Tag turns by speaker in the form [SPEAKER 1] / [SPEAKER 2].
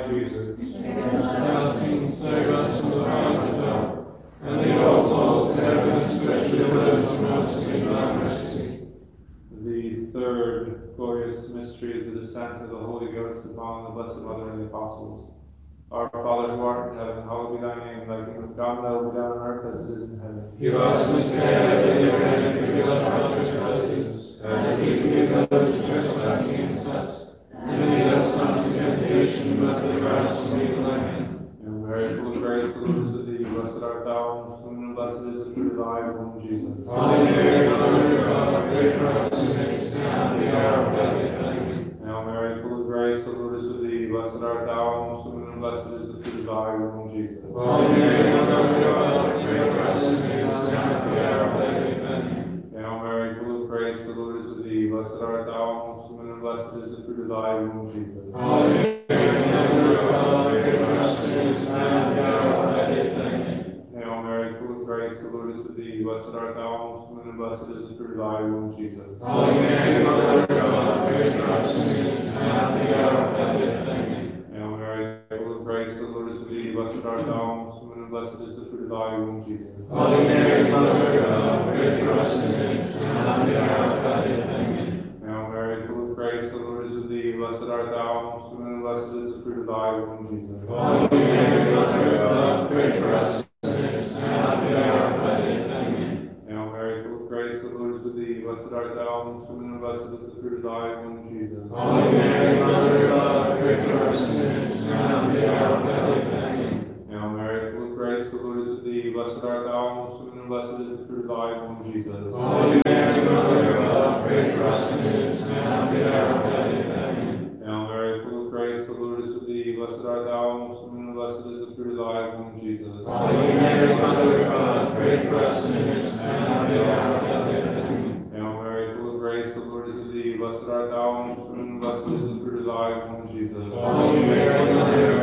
[SPEAKER 1] Jesus.
[SPEAKER 2] Celestine, save us from the fires of hell, and lead all souls to heaven, especially those who most need thy mercy.
[SPEAKER 1] The third glorious mystery is the descent of the Holy Ghost upon the Blessed Mother and the Apostles. Our Father who art in heaven, hallowed be thy name. Thy kingdom come, thy will be done on earth as it is in heaven.
[SPEAKER 2] Give us this day our daily bread, and forgive us our trespasses, as we forgive those who trespass against us. And lead us not into temptation, but deliver us from evil. Amen.
[SPEAKER 1] And Mary, full of grace, the Lord is with thee. Blessed art thou amongst women, and blessed is the fruit of thy womb, Jesus.
[SPEAKER 2] Holy Mary, Mother of God, pray for us sinners, now and at the hour of our death. Amen.
[SPEAKER 1] Hail Mary, full of grace, the Lord is with thee. Blessed art thou amongst women, and blessed is the fruit of thy womb, Jesus.
[SPEAKER 2] Holy Mary, Mother of God, pray for us sinners, now and at the hour of our death. Amen.
[SPEAKER 1] Hail Mary, full of grace, the Lord is with thee. Blessed art thou amongst women, and blessed is the fruit of thy womb, Jesus.
[SPEAKER 2] Holy Mary, Mother of God, pray for us sinners, now and at the hour of our death. Amen.
[SPEAKER 1] Hail Mary, full of grace, the Lord is with thee. Blessed art thou amongst women, and blessed is the fruit of thy womb, Jesus.
[SPEAKER 2] Holy Mary, Mother of God, pray for us sinners, now and at the hour of our death. Amen.
[SPEAKER 1] Hail Mary, full of grace, the Lord is with thee. Blessed art thou amongst women, and blessed is the fruit of thy womb, Jesus.
[SPEAKER 2] Holy Mary, Mother of God, pray for us sinners, now and at the hour of our death. Amen.
[SPEAKER 1] Hail Mary, full of grace, the Lord is with thee. Blessed art thou amongst women, and blessed is the fruit of thy womb, Jesus.
[SPEAKER 2] Holy Mary, Mother of God, pray for us sinners, now and at the hour of our death. Amen.
[SPEAKER 1] Hail Mary, full of grace, the Lord is with thee. Blessed art thou amongst women, and blessed is the fruit of thy womb, Jesus.
[SPEAKER 2] Holy Mary, Mother of God, pray for us sinners, now and at the hour of our death. Amen.
[SPEAKER 1] Hail Mary, full of grace, the Lord is with thee. Blessed art thou amongst women, and blessed is the fruit of thy womb, Jesus.
[SPEAKER 2] Holy Mary, Mother of God, pray for us sinners, now and at the hour of our death. Amen.
[SPEAKER 1] Hail Mary, full of grace, the Lord is with thee. Blessed art thou amongst women, and blessed is the fruit of thy womb, Jesus.
[SPEAKER 2] Holy Mary, Mother of God, pray for us sinners, now and at the hour of our death. Amen.
[SPEAKER 1] Hail Mary, full of grace, the Lord is with thee. Blessed art thou amongst women, and blessed is the fruit of thy womb, Jesus.
[SPEAKER 2] Holy Mary, Mother